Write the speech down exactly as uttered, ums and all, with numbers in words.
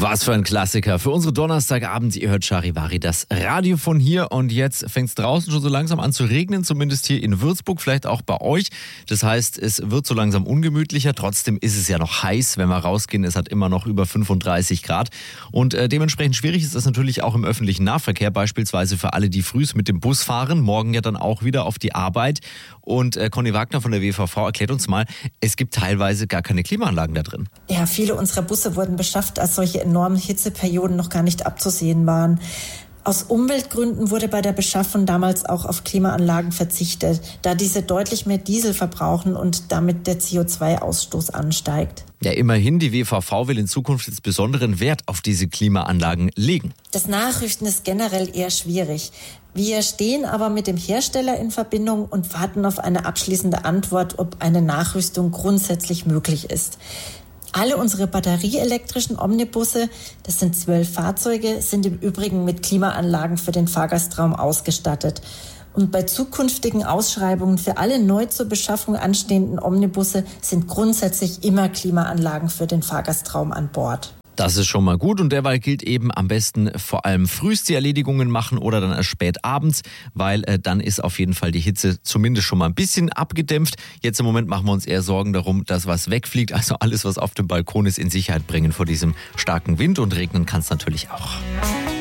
Was für ein Klassiker. Für unsere Donnerstagabend, ihr hört Charivari, das Radio von hier. Und jetzt fängt es draußen schon so langsam an zu regnen, zumindest hier in Würzburg, vielleicht auch bei euch. Das heißt, es wird so langsam ungemütlicher. Trotzdem ist es ja noch heiß, wenn wir rausgehen. Es hat immer noch über fünfunddreißig Grad. Und äh, dementsprechend schwierig ist es natürlich auch im öffentlichen Nahverkehr, beispielsweise für alle, die frühs mit dem Bus fahren. Morgen ja dann auch wieder auf die Arbeit. Und äh, Conny Wagner von der W V V erklärt uns mal, es gibt teilweise gar keine Klimaanlagen da drin. Ja, viele unserer Busse wurden beschafft, als solche enormen Hitzeperioden noch gar nicht abzusehen waren. Aus Umweltgründen wurde bei der Beschaffung damals auch auf Klimaanlagen verzichtet, da diese deutlich mehr Diesel verbrauchen und damit der C O zwei Ausstoß ansteigt. Ja, immerhin, die W V V will in Zukunft jetzt besonderen Wert auf diese Klimaanlagen legen. Das Nachrüsten ist generell eher schwierig. Wir stehen aber mit dem Hersteller in Verbindung und warten auf eine abschließende Antwort, ob eine Nachrüstung grundsätzlich möglich ist. Alle unsere batterieelektrischen Omnibusse, das sind zwölf Fahrzeuge, sind im Übrigen mit Klimaanlagen für den Fahrgastraum ausgestattet. Und bei zukünftigen Ausschreibungen für alle neu zur Beschaffung anstehenden Omnibusse sind grundsätzlich immer Klimaanlagen für den Fahrgastraum an Bord. Das ist schon mal gut und derweil gilt eben am besten vor allem frühst die Erledigungen machen oder dann erst spät abends, weil äh, dann ist auf jeden Fall die Hitze zumindest schon mal ein bisschen abgedämpft. Jetzt im Moment machen wir uns eher Sorgen darum, dass was wegfliegt, also alles, was auf dem Balkon ist, in Sicherheit bringen vor diesem starken Wind und regnen kann es natürlich auch.